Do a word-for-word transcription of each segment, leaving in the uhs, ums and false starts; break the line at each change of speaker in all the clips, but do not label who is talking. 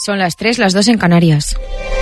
Son las tres, las dos en Canarias.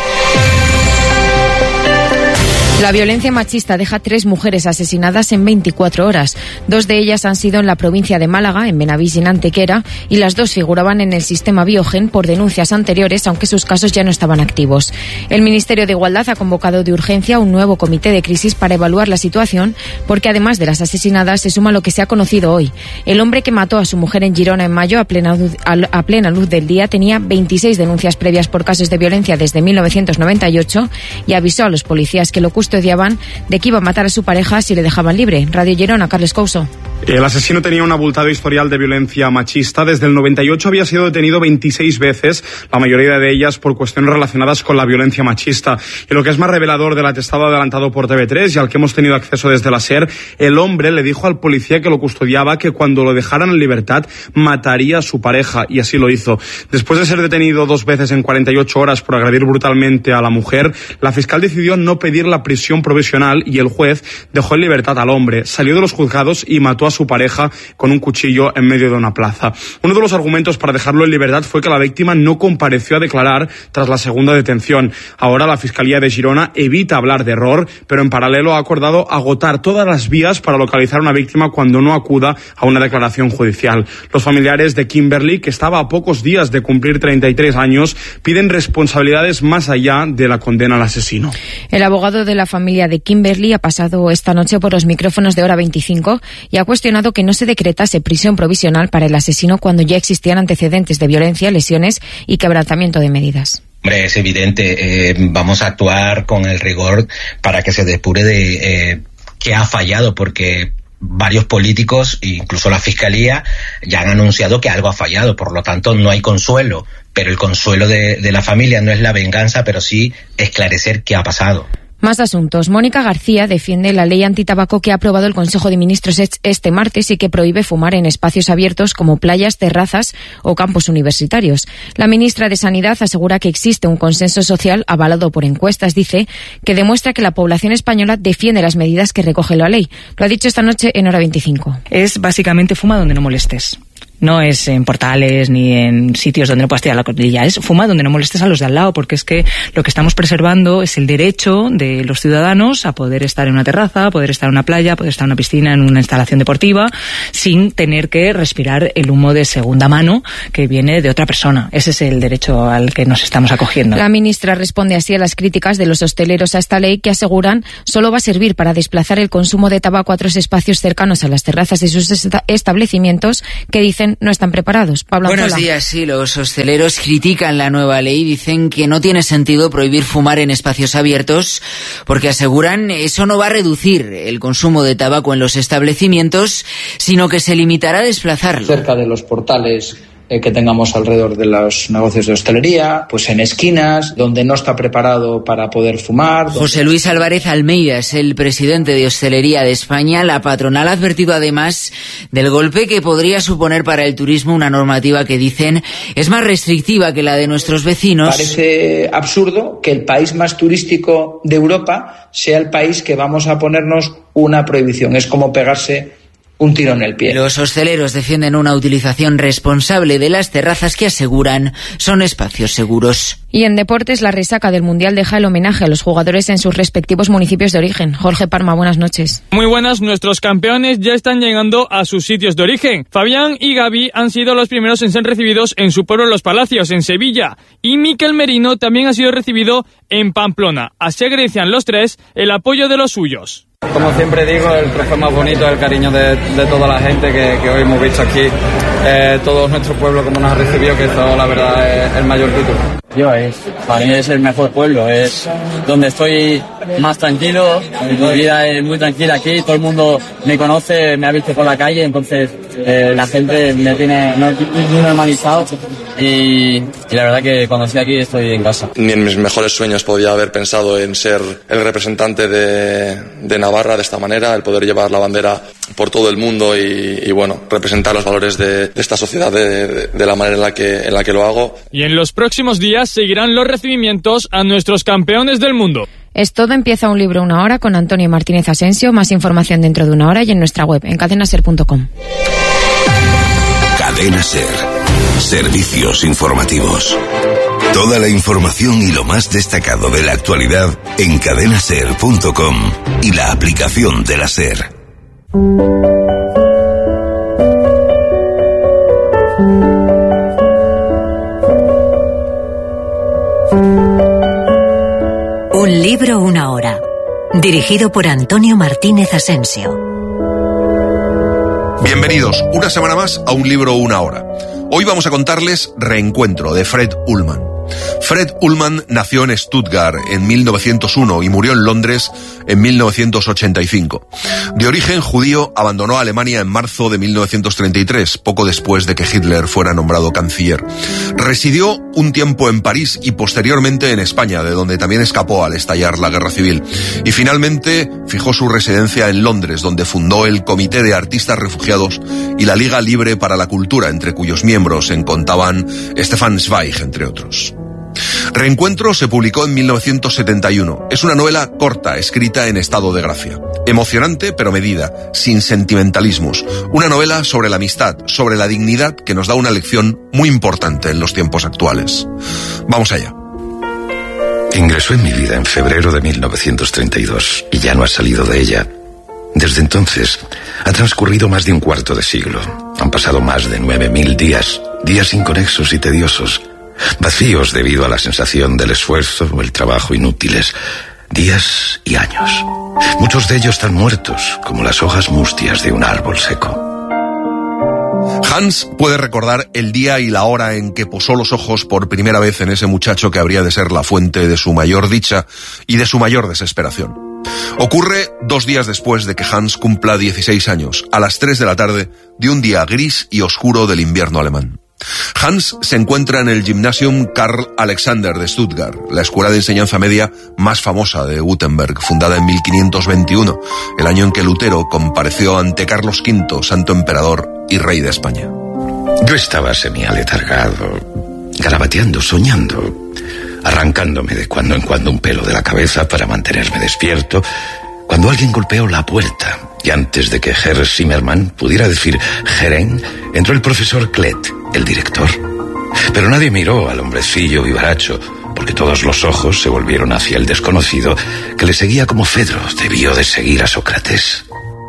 La violencia machista deja tres mujeres asesinadas en veinticuatro horas. Dos de ellas han sido en la provincia de Málaga, en Benavís y en Antequera, y las dos figuraban en el sistema Biogen por denuncias anteriores, aunque sus casos ya no estaban activos. El Ministerio de Igualdad ha convocado de urgencia un nuevo comité de crisis para evaluar la situación, porque además de las asesinadas se suma lo que se ha conocido hoy. El hombre que mató a su mujer en Girona en mayo, a plena, a plena luz del día, tenía veintiséis denuncias previas por casos de violencia desde mil novecientos noventa y ocho y avisó a los policías que lo custodiaban de que iba a matar a su pareja si le dejaban libre. Radio Girona, Carles Couso.
El asesino tenía un abultado historial de violencia machista. Desde el noventa y ocho había sido detenido veintiséis veces, la mayoría de ellas por cuestiones relacionadas con la violencia machista. Y lo que es más revelador del atestado adelantado por T V tres y al que hemos tenido acceso desde la SER, el hombre le dijo al policía que lo custodiaba que cuando lo dejaran en libertad mataría a su pareja, y así lo hizo. Después de ser detenido dos veces en cuarenta y ocho horas por agredir brutalmente a la mujer, la fiscal decidió no pedir la prisión provisional y el juez dejó en libertad al hombre. Salió de los juzgados y mató a su pareja con un cuchillo en medio de una plaza. Uno de los argumentos para dejarlo en libertad fue que la víctima no compareció a declarar tras la segunda detención. Ahora la Fiscalía de Girona evita hablar de error, pero en paralelo ha acordado agotar todas las vías para localizar a una víctima cuando no acuda a una declaración judicial. Los familiares de Kimberly, que estaba a pocos días de cumplir treinta y tres años, piden responsabilidades más allá de la condena al asesino.
El abogado de la familia de Kimberly ha pasado esta noche por los micrófonos de Hora veinticinco y ha cuestionado que no se decretase prisión provisional para el asesino cuando ya existían antecedentes de violencia, lesiones y quebrantamiento de medidas.
Hombre, es evidente, eh, vamos a actuar con el rigor para que se depure de eh, qué ha fallado, porque varios políticos, incluso la Fiscalía, ya han anunciado que algo ha fallado, por lo tanto no hay consuelo, pero el consuelo de, de la familia no es la venganza, pero sí esclarecer qué ha pasado.
Más asuntos. Mónica García defiende la ley antitabaco que ha aprobado el Consejo de Ministros este martes y que prohíbe fumar en espacios abiertos como playas, terrazas o campos universitarios. La ministra de Sanidad asegura que existe un consenso social avalado por encuestas, dice, que demuestra que la población española defiende las medidas que recoge la ley. Lo ha dicho esta noche en Hora veinticinco.
Es básicamente fuma donde no molestes. No es en portales ni en sitios donde no puedas tirar la cotilla, es fuma donde no molestes a los de al lado, porque es que lo que estamos preservando es el derecho de los ciudadanos a poder estar en una terraza, a poder estar en una playa, a poder estar en una piscina, en una instalación deportiva, sin tener que respirar el humo de segunda mano que viene de otra persona. Ese es el derecho al que nos estamos acogiendo.
La ministra responde así a las críticas de los hosteleros a esta ley, que aseguran solo va a servir para desplazar el consumo de tabaco a otros espacios cercanos a las terrazas de sus establecimientos que dicen no están preparados. Pablo Anzola.
Buenos días. Sí, los hosteleros critican la nueva ley, dicen que no tiene sentido prohibir fumar en espacios abiertos porque aseguran eso no va a reducir el consumo de tabaco en los establecimientos, sino que se limitará a desplazarlo.
Cerca de los portales eh, que tengamos alrededor de los negocios de hostelería, pues en esquinas donde no está preparado para poder fumar. Donde...
José Luis Álvarez Almeida es el presidente de Hostelería de España. La patronal ha advertido además del golpe que podría suponer para el turismo una normativa que dicen es más restrictiva que la de nuestros vecinos.
Parece absurdo que el país más turístico de Europa sea el país que vamos a ponernos una prohibición. Es como pegarse un tiro en el pie.
Los hosteleros defienden una utilización responsable de las terrazas que aseguran son espacios seguros.
Y en deportes, la resaca del Mundial deja el homenaje a los jugadores en sus respectivos municipios de origen. Jorge Parma, buenas noches.
Muy buenas, nuestros campeones ya están llegando a sus sitios de origen. Fabián y Gaby han sido los primeros en ser recibidos en su pueblo Los Palacios, en Sevilla. Y Mikel Merino también ha sido recibido en Pamplona. Así agradecían los tres el apoyo de los suyos.
Como siempre digo, el trofeo más bonito es el cariño de, de toda la gente que, que hoy hemos visto aquí, eh, todo nuestro pueblo como nos ha recibido, que eso la verdad es el mayor título.
Yo es, para mí es el mejor pueblo, es donde estoy más tranquilo, mi vida es muy tranquila aquí, todo el mundo me conoce, me ha visto por la calle, entonces eh, la gente me tiene muy normalizado y, y la verdad que cuando estoy aquí estoy en casa.
Ni en mis mejores sueños podía haber pensado en ser el representante de, de Navarra de esta manera, el poder llevar la bandera por todo el mundo y, y bueno, representar los valores de, de esta sociedad de, de, de la manera en la que en la que lo hago.
Y en los próximos días seguirán los recibimientos a nuestros campeones del mundo.
Es todo. Empieza Un libro, una hora con Antonio Martínez Asensio. Más información dentro de una hora y en nuestra web en cadena ser punto com.
Cadena Ser. Servicios informativos. Toda la información y lo más destacado de la actualidad en cadena ser punto com y la aplicación de la SER.
Un libro, una hora. Dirigido por Antonio Martínez Asensio.
Bienvenidos una semana más a Un libro, una hora. Hoy vamos a contarles Reencuentro, de Fred Ullman. Fred Ullman nació en Stuttgart en mil novecientos uno y murió en Londres en mil novecientos ochenta y cinco. De origen judío, abandonó Alemania en marzo de mil novecientos treinta y tres, poco después de que Hitler fuera nombrado canciller. Residió un tiempo en París y posteriormente en España, de donde también escapó al estallar la Guerra Civil. Y finalmente fijó su residencia en Londres, donde fundó el Comité de Artistas Refugiados y la Liga Libre para la Cultura, entre cuyos miembros se contaban Stefan Zweig, entre otros. Reencuentro se publicó en mil novecientos setenta y uno. Es una novela corta, escrita en estado de gracia. Emocionante, pero medida, sin sentimentalismos. Una novela sobre la amistad, sobre la dignidad, que nos da una lección muy importante en los tiempos actuales. Vamos allá.
Ingresó en mi vida en febrero de mil novecientos treinta y dos y ya no ha salido de ella. Desde entonces ha transcurrido más de un cuarto de siglo. Han pasado más de nueve mil días, días inconexos y tediosos. Vacíos debido a la sensación del esfuerzo o el trabajo inútiles. Días y años. Muchos de ellos están muertos, como las hojas mustias de un árbol seco.
Hans puede recordar el día y la hora en que posó los ojos por primera vez en ese muchacho que habría de ser la fuente de su mayor dicha y de su mayor desesperación. Ocurre dos días después de que Hans cumpla dieciséis años, a las tres de la tarde de un día gris y oscuro del invierno alemán. Hans se encuentra en el Gymnasium Karl Alexander de Stuttgart, la escuela de enseñanza media más famosa de Württemberg, fundada en mil quinientos veintiuno, el año en que Lutero compareció ante Carlos quinto, santo emperador y rey de España.
Yo estaba semi-aletargado, garabateando, soñando, arrancándome de cuando en cuando un pelo de la cabeza para mantenerme despierto, cuando alguien golpeó la puerta. Y antes de que Herr Zimmermann pudiera decir Herein, entró el profesor Klett, el director. Pero nadie miró al hombrecillo vivaracho, porque todos los ojos se volvieron hacia el desconocido, que le seguía como Fedro debió de seguir a Sócrates.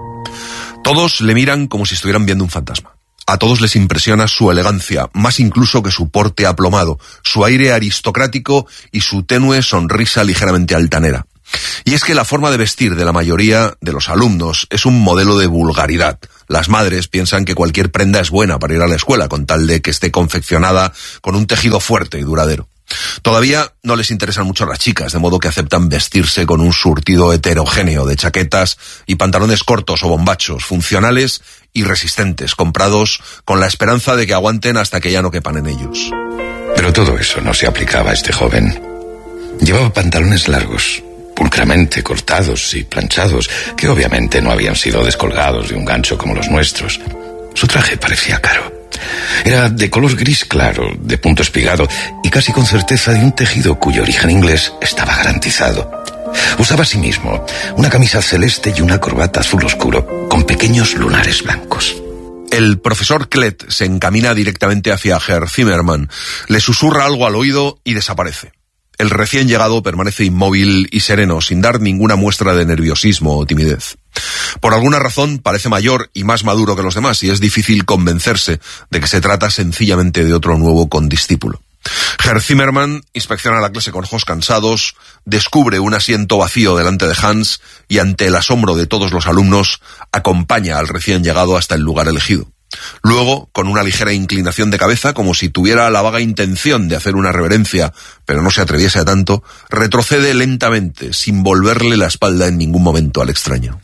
Todos le miran como si estuvieran viendo un fantasma. A todos les impresiona su elegancia, más incluso que su porte aplomado, su aire aristocrático y su tenue sonrisa ligeramente altanera. Y es que la forma de vestir de la mayoría de los alumnos es un modelo de vulgaridad. Las madres piensan que cualquier prenda es buena para ir a la escuela, con tal de que esté confeccionada con un tejido fuerte y duradero. Todavía no les interesan mucho las chicas, de modo que aceptan vestirse con un surtido heterogéneo de chaquetas y pantalones cortos o bombachos, funcionales y resistentes, comprados con la esperanza de que aguanten hasta que ya no quepan en ellos.
Pero todo eso no se aplicaba a este joven. Llevaba pantalones largos, pulcramente cortados y planchados, que obviamente no habían sido descolgados de un gancho como los nuestros. Su traje parecía caro. Era de color gris claro, de punto espigado, y casi con certeza de un tejido cuyo origen inglés estaba garantizado. Usaba asimismo una camisa celeste y una corbata azul oscuro, con pequeños lunares blancos.
El profesor Klett se encamina directamente hacia Herr Zimmermann, le susurra algo al oído y desaparece. El recién llegado permanece inmóvil y sereno, sin dar ninguna muestra de nerviosismo o timidez. Por alguna razón parece mayor y más maduro que los demás, y es difícil convencerse de que se trata sencillamente de otro nuevo condiscípulo. Herr Zimmermann inspecciona la clase con ojos cansados, descubre un asiento vacío delante de Hans y, ante el asombro de todos los alumnos, acompaña al recién llegado hasta el lugar elegido. Luego, con una ligera inclinación de cabeza, como si tuviera la vaga intención de hacer una reverencia, pero no se atreviese a tanto, retrocede lentamente, sin volverle la espalda en ningún momento al extraño.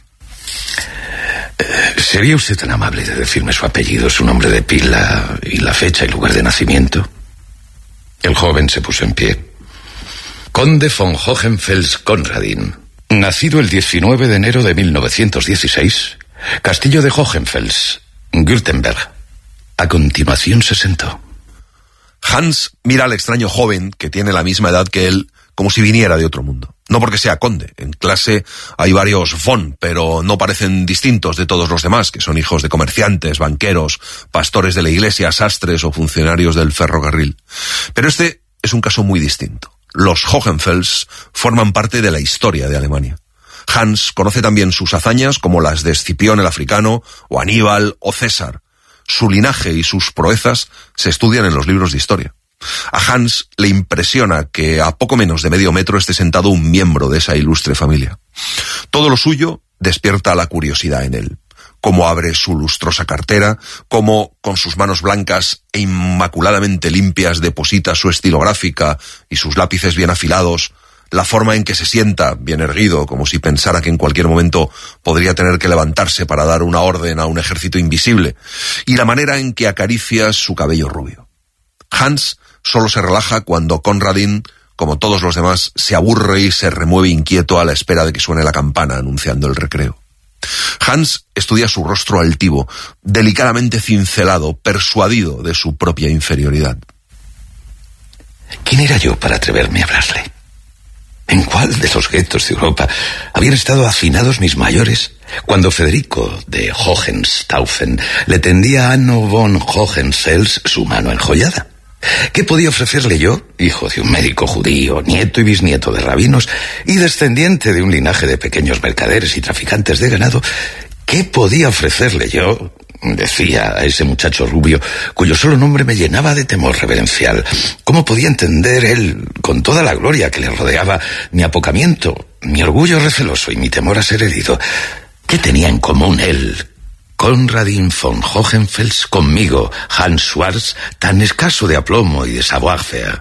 ¿Sería usted tan amable de decirme su apellido, su nombre de pila y la fecha y lugar de nacimiento? El joven se puso en pie. Conde von Hohenfels-Conradin, nacido el diecinueve de enero de mil novecientos dieciséis, Castillo de Hohenfels, Württemberg. A continuación se sentó.
Hans mira al extraño joven, que tiene la misma edad que él, como si viniera de otro mundo. No porque sea conde. En clase hay varios von, pero no parecen distintos de todos los demás, que son hijos de comerciantes, banqueros, pastores de la iglesia, sastres o funcionarios del ferrocarril. Pero este es un caso muy distinto. Los Hohenfels forman parte de la historia de Alemania. Hans conoce también sus hazañas como las de Escipión el africano, o Aníbal, o César. Su linaje y sus proezas se estudian en los libros de historia. A Hans le impresiona que a poco menos de medio metro esté sentado un miembro de esa ilustre familia. Todo lo suyo despierta la curiosidad en él. Cómo abre su lustrosa cartera, cómo con sus manos blancas e inmaculadamente limpias deposita su estilográfica y sus lápices bien afilados, la forma en que se sienta, bien erguido, como si pensara que en cualquier momento podría tener que levantarse para dar una orden a un ejército invisible, y la manera en que acaricia su cabello rubio. Hans solo se relaja cuando Conradin, como todos los demás, se aburre y se remueve inquieto a la espera de que suene la campana anunciando el recreo. Hans estudia su rostro altivo, delicadamente cincelado, persuadido de su propia inferioridad.
¿Quién era yo para atreverme a hablarle? ¿En cuál de los guetos de Europa habían estado hacinados mis mayores cuando Federico de Hohenstaufen le tendía a Anno von Hohenfels su mano enjollada? ¿Qué podía ofrecerle yo, hijo de un médico judío, nieto y bisnieto de rabinos y descendiente de un linaje de pequeños mercaderes y traficantes de ganado? ¿Qué podía ofrecerle yo, decía a ese muchacho rubio, cuyo solo nombre me llenaba de temor reverencial? ¿Cómo podía entender él, con toda la gloria que le rodeaba, mi apocamiento, mi orgullo receloso y mi temor a ser herido? ¿Qué tenía en común él, Conradin von Hohenfels, conmigo, Hans Schwarz, tan escaso de aplomo y de savoir-faire?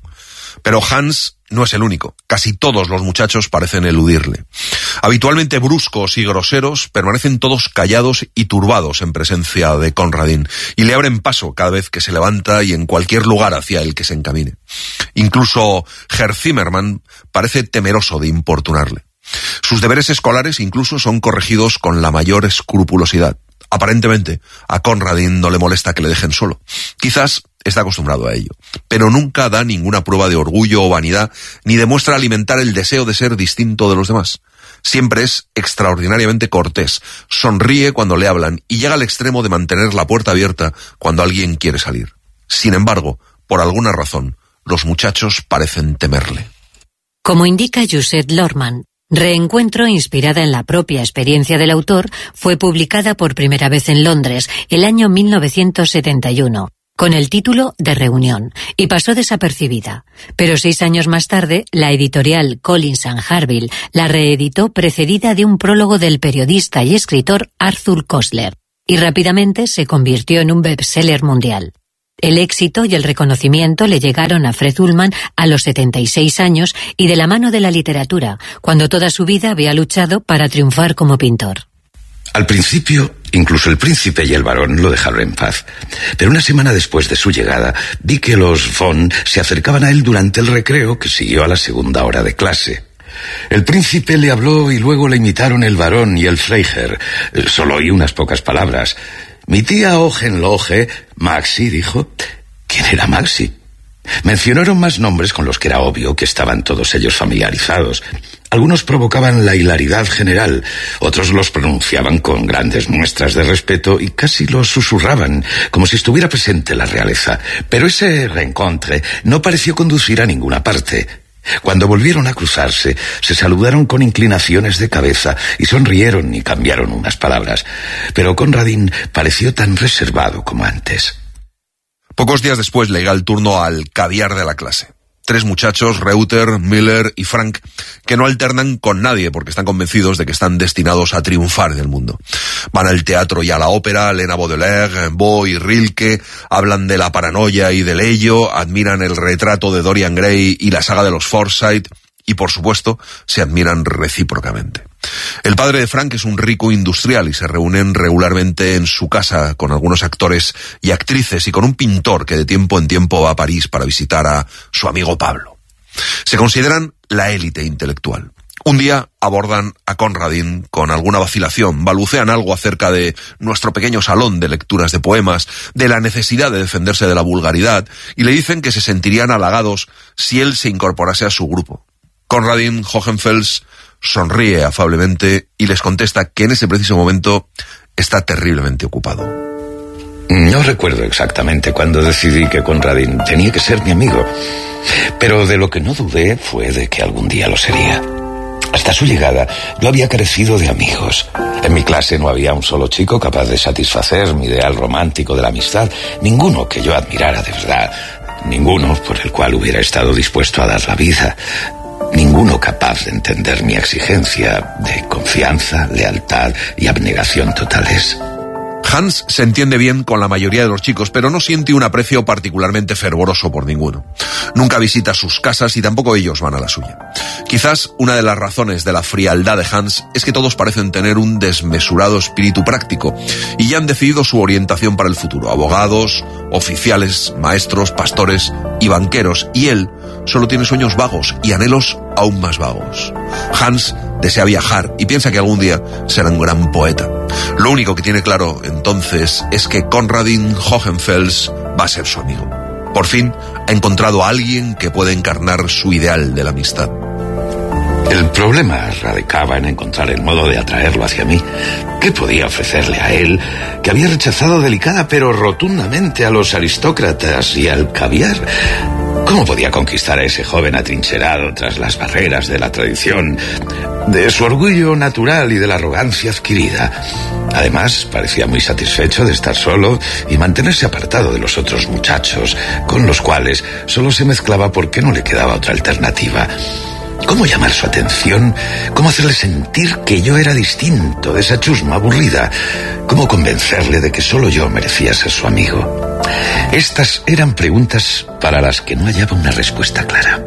Pero Hans no es el único. Casi todos los muchachos parecen eludirle. Habitualmente bruscos y groseros, permanecen todos callados y turbados en presencia de Conradin, y le abren paso cada vez que se levanta y en cualquier lugar hacia el que se encamine. Incluso Herr Zimmermann parece temeroso de importunarle. Sus deberes escolares incluso son corregidos con la mayor escrupulosidad. Aparentemente, a Conradin no le molesta que le dejen solo. Quizás está acostumbrado a ello, pero nunca da ninguna prueba de orgullo o vanidad, ni demuestra alimentar el deseo de ser distinto de los demás. Siempre es extraordinariamente cortés, sonríe cuando le hablan y llega al extremo de mantener la puerta abierta cuando alguien quiere salir. Sin embargo, por alguna razón, los muchachos parecen temerle.
Como indica Josette Lorman, Reencuentro, inspirada en la propia experiencia del autor, fue publicada por primera vez en Londres el año mil novecientos setenta y uno, con el título de Reunión, y pasó desapercibida. Pero seis años más tarde, la editorial Collins and Harville la reeditó precedida de un prólogo del periodista y escritor Arthur Koestler, y rápidamente se convirtió en un bestseller mundial. El éxito y el reconocimiento le llegaron a Fred Ullman a los setenta y seis años y de la mano de la literatura, cuando toda su vida había luchado para triunfar como pintor.
Al principio, incluso el príncipe y el barón lo dejaron en paz. Pero una semana después de su llegada, vi que los von se acercaban a él durante el recreo que siguió a la segunda hora de clase. El príncipe le habló y luego le imitaron el barón y el Freiherr. Solo oí unas pocas palabras. Mi tía Hohenlohe, Maxi, dijo. ¿Quién era Maxi? Mencionaron más nombres con los que era obvio que estaban todos ellos familiarizados. Algunos provocaban la hilaridad general, otros los pronunciaban con grandes muestras de respeto y casi los susurraban, como si estuviera presente la realeza. Pero ese reencontre no pareció conducir a ninguna parte. Cuando volvieron a cruzarse, se saludaron con inclinaciones de cabeza y sonrieron y cambiaron unas palabras. Pero Conradin pareció tan reservado como antes.
Pocos días después le llega el turno al caviar de la clase. Tres muchachos, Reuter, Miller y Frank, que no alternan con nadie porque están convencidos de que están destinados a triunfar en el mundo. Van al teatro y a la ópera, Lena Baudelaire, Bo y Rilke, hablan de la paranoia y del ello, admiran el retrato de Dorian Gray y la saga de los Forsyth, y por supuesto se admiran recíprocamente. El padre de Frank es un rico industrial y se reúnen regularmente en su casa con algunos actores y actrices y con un pintor que de tiempo en tiempo va a París para visitar a su amigo Pablo. Se consideran la élite intelectual. Un día abordan a Conradin con alguna vacilación, balbucean algo acerca de nuestro pequeño salón de lecturas de poemas, de la necesidad de defenderse de la vulgaridad, y le dicen que se sentirían halagados si él se incorporase a su grupo. Conradin Hohenfels sonríe afablemente y les contesta que en ese preciso momento está terriblemente ocupado.
No recuerdo exactamente cuándo decidí que Conradin tenía que ser mi amigo. Pero de lo que no dudé fue de que algún día lo sería. Hasta su llegada, yo había carecido de amigos. En mi clase no había un solo chico capaz de satisfacer mi ideal romántico de la amistad, ninguno que yo admirara de verdad, ninguno por el cual hubiera estado dispuesto a dar la vida, ninguno capaz de entender mi exigencia de confianza, lealtad y abnegación totales.
Hans se entiende bien con la mayoría de los chicos, pero no siente un aprecio particularmente fervoroso por ninguno. Nunca visita sus casas y tampoco ellos van a la suya. Quizás una de las razones de la frialdad de Hans es que todos parecen tener un desmesurado espíritu práctico y ya han decidido su orientación para el futuro. Abogados, oficiales, maestros, pastores y banqueros. Y él solo tiene sueños vagos y anhelos aún más vagos. Hans desea viajar y piensa que algún día será un gran poeta. Lo único que tiene claro entonces es que Konradin Hohenfels va a ser su amigo. Por fin ha encontrado a alguien que puede encarnar su ideal de la amistad.
El problema radicaba en encontrar el modo de atraerlo hacia mí. ¿Qué podía ofrecerle a él, que había rechazado delicada pero rotundamente a los aristócratas y al caviar? ¿Cómo podía conquistar a ese joven atrincherado tras las barreras de la tradición, de su orgullo natural y de la arrogancia adquirida? Además, parecía muy satisfecho de estar solo y mantenerse apartado de los otros muchachos, con los cuales solo se mezclaba porque no le quedaba otra alternativa. ¿Cómo llamar su atención? ¿Cómo hacerle sentir que yo era distinto de esa chusma aburrida? ¿Cómo convencerle de que solo yo merecía ser su amigo? Estas eran preguntas para las que no hallaba una respuesta clara.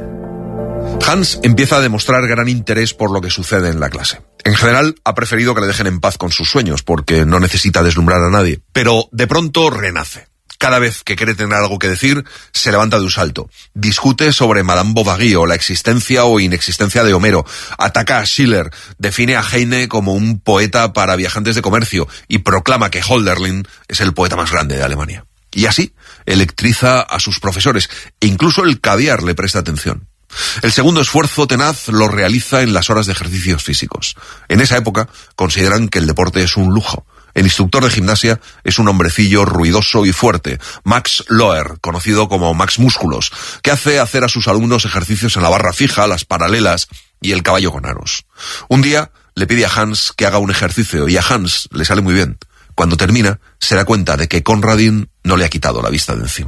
Hans empieza a demostrar gran interés por lo que sucede en la clase. En general, ha preferido que le dejen en paz con sus sueños, porque no necesita deslumbrar a nadie. Pero de pronto renace. Cada vez que quiere tener algo que decir, se levanta de un salto. Discute sobre Madame Bovary o la existencia o inexistencia de Homero. Ataca a Schiller, define a Heine como un poeta para viajantes de comercio y proclama que Hölderlin es el poeta más grande de Alemania. Y así electriza a sus profesores e incluso el caviar le presta atención. El segundo esfuerzo tenaz lo realiza en las horas de ejercicios físicos. En esa época consideran que el deporte es un lujo. El instructor de gimnasia es un hombrecillo ruidoso y fuerte, Max Loer, conocido como Max Músculos, que hace hacer a sus alumnos ejercicios en la barra fija, las paralelas y el caballo con aros. Un día le pide a Hans que haga un ejercicio y a Hans le sale muy bien. Cuando termina, se da cuenta de que Konradin no le ha quitado la vista de encima.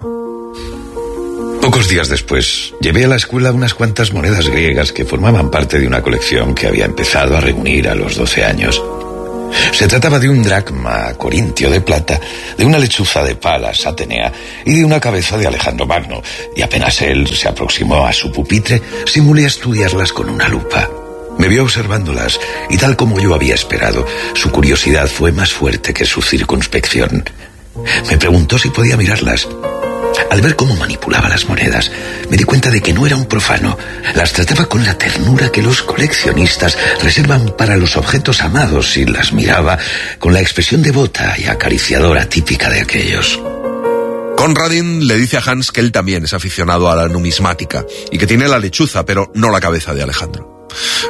Pocos días después, llevé a la escuela unas cuantas monedas griegas que formaban parte de una colección que había empezado a reunir a los doce años. Se trataba de un dracma corintio de plata, de una lechuza de Palas Atenea y de una cabeza de Alejandro Magno, y apenas él se aproximó a su pupitre, simulé estudiarlas con una lupa. Me vio observándolas, y tal como yo había esperado, su curiosidad fue más fuerte que su circunspección. Me preguntó si podía mirarlas. Al ver cómo manipulaba las monedas, me di cuenta de que no era un profano. Las trataba con la ternura que los coleccionistas reservan para los objetos amados y las miraba con la expresión devota y acariciadora típica de aquellos.
Konradin le dice a Hans que él también es aficionado a la numismática y que tiene la lechuza, pero no la cabeza de Alejandro.